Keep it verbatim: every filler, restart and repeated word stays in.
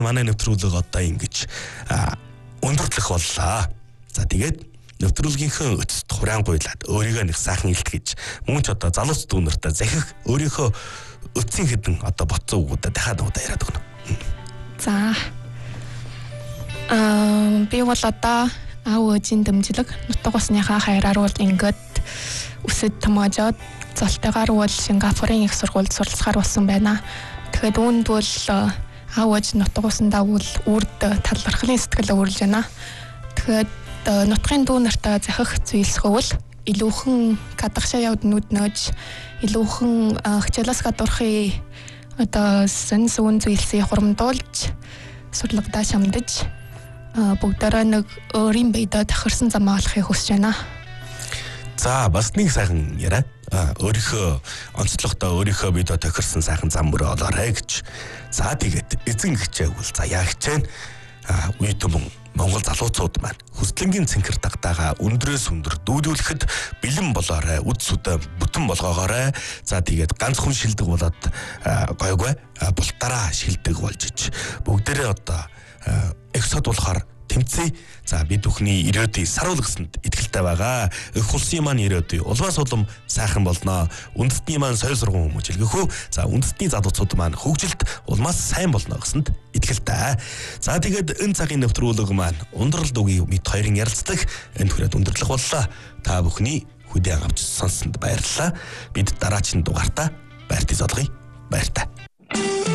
Манай нэвтрүүлэг одоо ингэж өндөрлөх боллоо. За тэгээд нэвтрүүлгийнхээ өцөд хураангуйлаад өөрийгөө нэг сайхан илтгэж мөн ч одоо залуус дүүнэртээ захих өөрийнхөө өцсийн хэдэн одоо боцсон үгүүдээ дахиад удаа яриад өгнө. За. Аа би бол одоо аав ээжийн дэмжлэг нутаг усныхаа хайраар бол ингээд үсэд томоожоод золтойгоор бол Сингапурын их сургуульд суралцахаар болсон байна. Тэгэхээр үүнд бол аав ээж нутаг усандаа бол үрд талархлын сэтгэл өөрлөж байна. Тэгэхээр нутгийн дүү нартай захих зүйлсгөвөл илүүхэн кадагшаа явд нүднөөж илүүхэн хичээлээс гадуурхыг одоо сэн сүн зүйлсийг хурамдуулж сурлагдаа шамдаж бүгдээрээ нэг өөрийн биедээ тахирсан замаа олохыг хүсэж байна. За бас нэг сайхан яриа. Өөрийнхөө онцлогтой өөрийнхөө биедээ тохирсон сайхан зам мөрөө олоорой гэж. За тэгээд эзэн хичээгүүл заяа хичээн үе түмэн Монгол залуучууд маань хүслэнгийн цэнхэр тагтаага өндрөөс өндөр дүүлүүлэхэд бэлэн болоорой, үд сүдэ бүтэн болгоогоорой. За тэгээд ганц хүн шилдэг болоод гойгүй бултараа шилдэг болж ич. Бүгдээрээ одоо их сод болохоор тэмцээ. За бид бүхний ирээдүйн саруул гэсэнд итгэлтэй байгаа. Их улсын маань ирээдүй улмаас улам сайхан болно. Үндэстний маань соёл сургууль хүмүүжлэхүү. За үндэстний залуучууд маань хөгжилд улмаас сайн болно гэсэнд итгэлтэй. За тэгээд энэ цагийн нэвтрүүлэг маань ундрал дугийн мэд хоёрын ярилцдаг энэ хүрээд өндөрлөх боллоо. Та бүхний хүлээн авч сонссонд баярлалаа. Бид дараагийн дугаартаа баяртай залгая. Баяртай.